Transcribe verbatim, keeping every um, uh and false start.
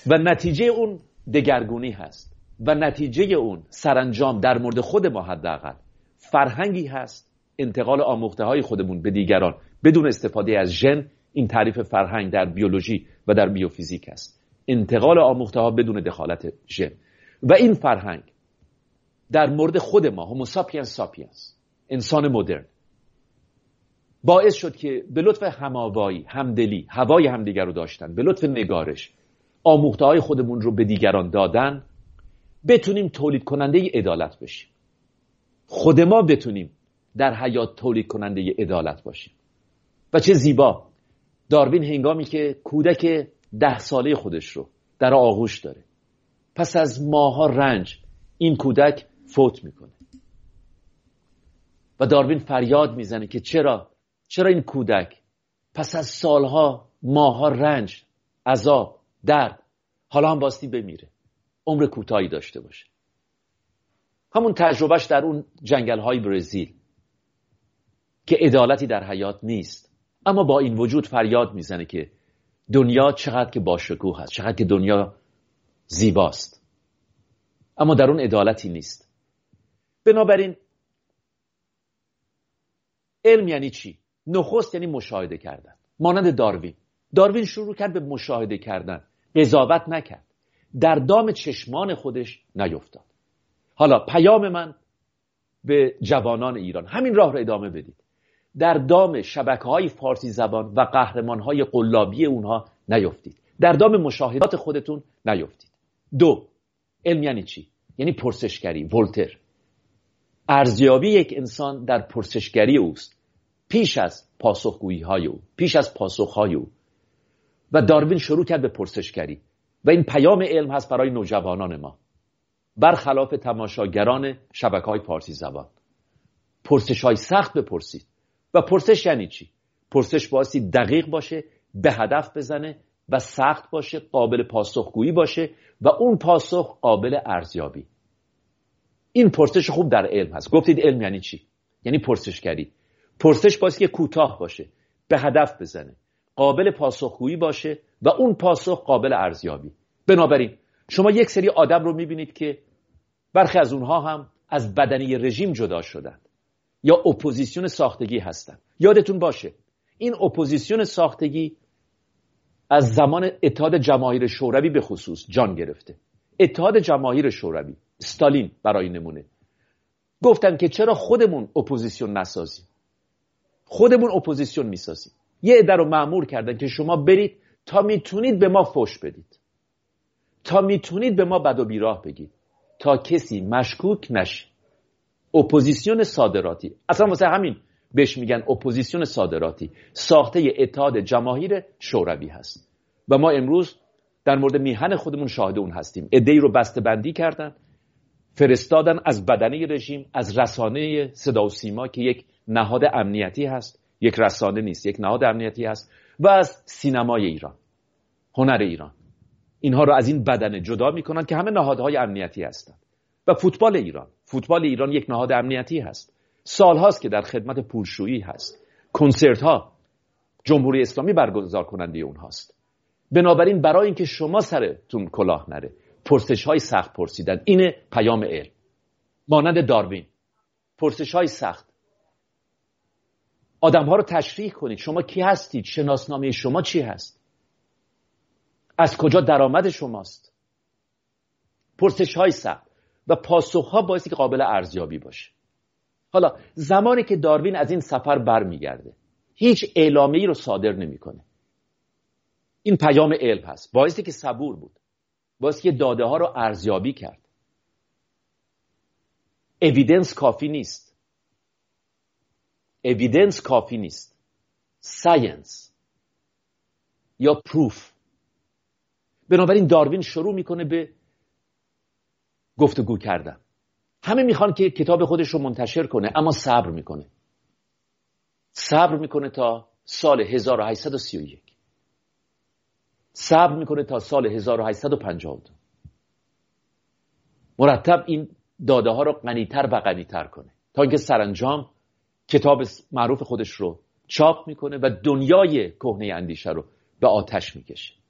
و نتیجه اون دگرگونی هست و نتیجه اون سرانجام در مورد خود ما حداقل فرهنگی هست، انتقال آموخته های خودمون به دیگران بدون استفاده از ژن. این تعریف فرهنگ در بیولوژی و در بیوفیزیک است، انتقال آموخته ها بدون دخالت ژن. و این فرهنگ در مورد خود ما هومو ساپینس ساپینس انسان مدرن باعث شد که به لطف هماوایی، همدلی، هوای همدیگر رو داشتن، به لطف نگارش آموخته های خودمون رو به دیگران دادن، بتونیم تولید کننده عدالت بشیم. خود ما بتونیم در حیات تولید کننده عدالت باشیم. و چه زیبا داروین هنگامی که کودک ده ساله خودش رو در آغوش داره، پس از ماها رنج این کودک فوت میکنه و داروین فریاد میزنه که چرا چرا این کودک پس از سالها ماها رنج، عذاب، درد، حالا هم باستی بمیره، عمر کوتاهی داشته باشه. همون تجربهش در اون جنگل‌های برزیل که عدالتی در حیات نیست، اما با این وجود فریاد میزنه که دنیا چقدر که باشکوه هست، چقدر که دنیا زیباست، اما در اون عدالتی نیست. بنابراین علم یعنی چی؟ نخست یعنی مشاهده کردن. مانند داروین داروین شروع کرد به مشاهده کردن، قضاوت نکرد، در دام چشمان خودش نیفتاد. حالا پیام من به جوانان ایران، همین راه رو ادامه بدید. در دام شبکه‌های فارسی زبان و قهرمان‌های قلابی اونها نیفتید، در دام مشاهدات خودتون نیفتید. دو، علم یعنی چی؟ یعنی پرسشگری. ولتر، ارزیابی یک انسان در پرسشگری اوست پیش از پاسخگویی‌های او، پیش از پاسخ‌های او. و داروین شروع کرد به پرسشگری و این پیام علم هست برای نوجوانان ما، برخلاف تماشاگران شبکه‌های فارسی زبان. پرسش‌های سخت بپرسید. و پرسش یعنی چی؟ پرسش بایستی دقیق باشه، به هدف بزنه و سخت باشه، قابل پاسخگویی باشه و اون پاسخ قابل ارزیابی. این پرسش خوب در علم هست. گفتید علم یعنی چی؟ یعنی پرسشگری. پرسش بایستی که کوتاه باشه، به هدف بزنه، قابل پاسخگویی باشه و اون پاسخ قابل ارزیابی. بنابراین شما یک سری آدم رو میبینید که برخی از اونها هم از بدنی رژیم جدا شدن یا اپوزیسیون ساختگی هستن. یادتون باشه این اپوزیسیون ساختگی از زمان اتحاد جماهیر شوروی به خصوص جان گرفته. اتحاد جماهیر شوروی، استالین برای نمونه، گفتن که چرا خودمون اپوزیسیون نسازیم، خودمون اپوزیسیون میسازیم. یه عده رو مأمور کردن که شما برید تا میتونید به ما فحش بدید، تا میتونید به ما بد و بیراه بگید، تا کسی مشکوک نشه. اپوزیسیون صادراتی، اصلا واسه همین بهش میگن اپوزیسیون صادراتی، ساخته اتحاد جماهیر شوروی هست. و ما امروز در مورد میهن خودمون شاهد اون هستیم. عده‌ای رو بسته بندی کردن، فرستادن از بدنه رژیم، از رسانه صدا و سیما که یک نهاد امنیتی هست، یک رسانه نیست، یک نهاد امنیتی هست، و از سینمای ایران، هنر ایران. اینها رو از این بدنه جدا میکنن که همه نهادهای امنیتی هستن. و فوتبال ایران، فوتبال ایران یک نهاد امنیتی هست، سالهاست که در خدمت پولشویی هست. کنسرت ها جمهوری اسلامی برگزار کننده اونهاست. بنابراین برای اینکه شما سرتون کلاه نره، پرسش های سخت پرسیدن، اینه پیام علم. مانند داروین، پرسش های سخت. آدم ها رو تشریح کنید. شما کی هستید؟ شناسنامه شما چی هست؟ از کجا درآمد شماست؟ پرسش های سخت و پاسخ ها باعثی که قابل ارزیابی باشه. حالا زمانی که داروین از این سفر برمیگرده، هیچ اعلامیه‌ای رو صادر نمیکنه. این پیام علم هست. باعثی که صبور بود، باعثی که داده ها رو ارزیابی کرد. اویدنس کافی نیست. اویدنس کافی نیست. ساینس یا پروف. بنابراین داروین شروع میکنه به گفتگو کردن. همه میخوان که کتاب خودش رو منتشر کنه، اما صبر میکنه. صبر میکنه تا سال هزار و هشتصد و سی و یک. صبر میکنه تا سال هزار و هشتصد و پنجاه و دو. مرتب این داده ها رو غنی‌تر و غنی‌تر کنه تا اینکه سرانجام کتاب معروف خودش رو چاپ میکنه و دنیای کهنه اندیشه رو به آتش میکشه.